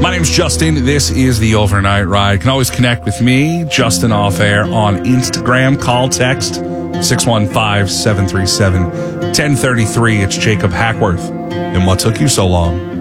My name's Justin. This is the Overnight Ride. You can always connect with me, Justin Off Air, on Instagram. Call, text 615-737-1033. It's Jacob Hackworth. And what took you so long?